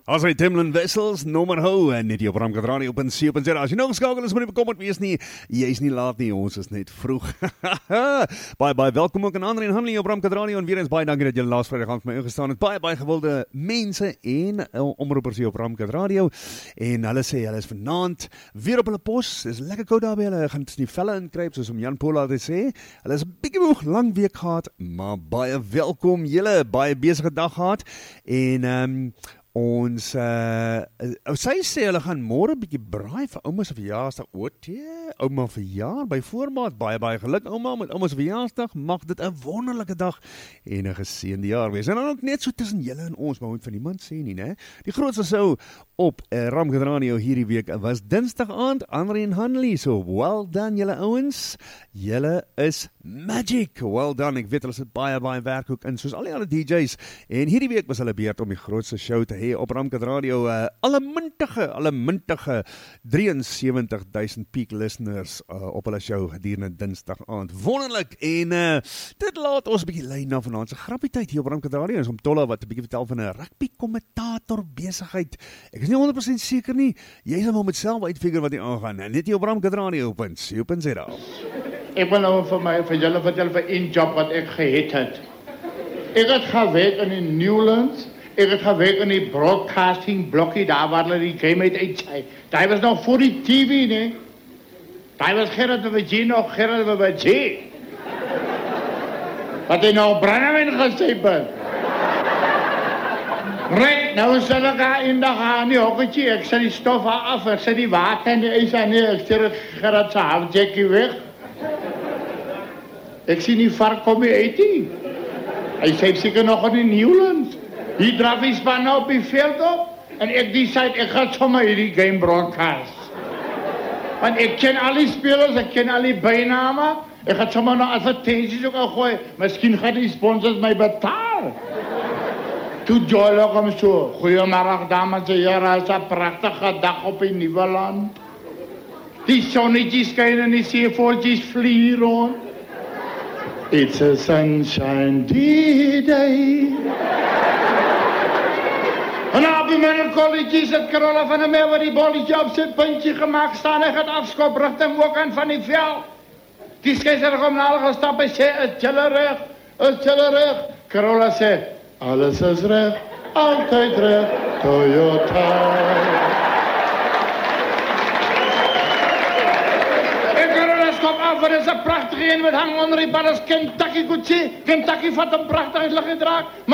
As hy Timlin Wessels, nommer hou, en net hier op Ramkat Radio op in 7.0. As jy nou geskakel is, moet jy bekommerd wees nie, jy is nie laat nie, ons is net vroeg. Baie welkom ook aan André en Hanlie op Ramkat Radio, en weer eens baie dankie dat jy laas Vrydag aan vir my ingestaan het. Baie gewilde mense en omroepers hier op Ramkat Radio, en hulle sê, hulle is vanaand weer op hulle pos, is lekker koud daar by hulle, gaan die velle inkryp, soos om Jan Paul altyd sê, hulle is 'n bietjie moeg, lang week gehad, maar baie welkom, julle, baie besige dag gehad, en ons, sy sê hulle gaan môre 'n bietjie braai vir ouma se verjaarsdag. Ouma verjaar by voorbaat. Baie geluk ouma met ouma se verjaarsdag. Mag dit 'n wonderlike dag en 'n geseënde jaar wees. En dan ook net so tussen julle en ons, maar moet van niemand sê nie, né? Die grootste sou op Ramkat Radio hierdie week was Dinsdag aand, André en Hanlie. So well done julle ouens. Julle is magic. Well done. Ek weet hulle sit baie werk ook in, soos al die ander DJs. En hierdie week was hulle beurt om die grootste show te hê op Ramkat Radio. Alle mintige 73,000 peak listeners op hulle show gedurende Dinsdag aand. Wonderlik. En dit laat ons 'n bietjie lei na vanaand se grappietyd hier op Ramkat Radio. Ons om Tolla wat 'n bietjie vertel van 'n rugby kommentator besigheid. Ek is nie 100% seker nie. Jy sal maar met self uitfigure wat hier aangaan. Net hier op Ramkat Radio op 7.0. Ek wil nou vir julle vertel van 'n job wat ek gehad het. Ek het gewerk in die Newlands. Ik heb gewerkt in die broadcasting blokje, daar waar hulle die game uitsaai. Daar was nog voor die TV, nee. Daar was Gerard de Wajé nog, Gerard de Wajé. Wat hy nou brandewijn gesyp het. Right, nou sal ek haar in dag aan die hokketje, ek sal die stof af, ek sal die water en die ijs aan nie, ek sal Gerard sy halfjackie weg. Ek sien die vark kom nie uit nie. Hy sê seker nog in die Newlands. Die draf is van op die veld op en ek decide, ek ga sommer hierdie game broadcast. Want ek ken al die spelers, ek ken al die bijnamen, ek ga sommer nog advertenties ook al gooi, miskien gaan die sponsors my betaal. Toe Joel ook om so, goeiemiddag dames en heren, is 'n pragtige dag op die Nuwe Land. Die sonnetjies skyn en die seevoortjies vlieg rond. It's a sunshine day. En op die middelkolletjies het Carola van der Merwe wat die bolletje op sy puntje gemaakt staan. Hy gaat afskop richting ook aan van die veld. Die skeiser om naal gestap en sê, is julle reg? Carola sê, alles is reg, altyd reg, Toyota. En Carola skop af, er is 'n prachtige een met hang onder die bal, is Kentucky goed sê. Kentucky vat 'n prachtig lig gedraak.